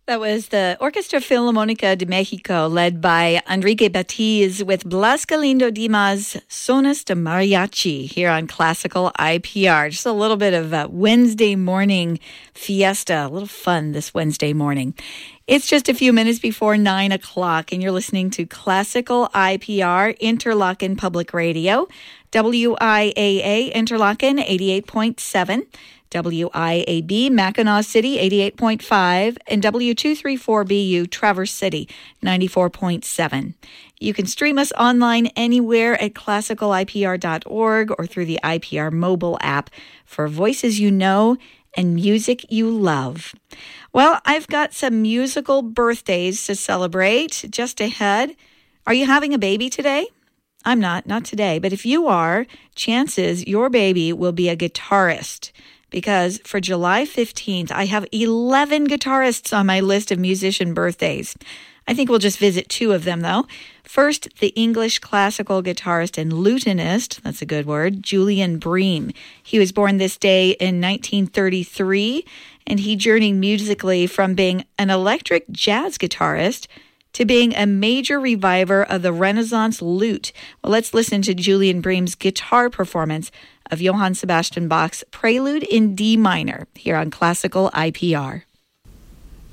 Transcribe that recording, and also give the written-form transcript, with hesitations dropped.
That was the Orquesta Filarmónica de Mexico, led by Enrique Batiz with Blas Galindo Dimas' Sonas de Mariachi here on Classical IPR. Just a little bit of a Wednesday morning fiesta, a little fun this Wednesday morning. It's just a few minutes before 9 o'clock, and you're listening to Classical IPR, Interlaken Public Radio, WIAA Interlaken 88.7. WIAB, Mackinac City, 88.5, and W234BU, Traverse City, 94.7. You can stream us online anywhere at classicalipr.org or through the IPR mobile app for voices you know and music you love. Well, I've got some musical birthdays to celebrate just ahead. Are you having a baby today? I'm not today, but if you are, chances your baby will be a guitarist. Because for July 15th, I have 11 guitarists on my list of musician birthdays. I think we'll just visit two of them, though. First, the English classical guitarist and lutenist, that's a good word, Julian Bream. He was born this day in 1933, and he journeyed musically from being an electric jazz guitarist to being a major reviver of the Renaissance lute. Well, let's listen to Julian Bream's guitar performance of Johann Sebastian Bach's Prelude in D minor here on Classical IPR.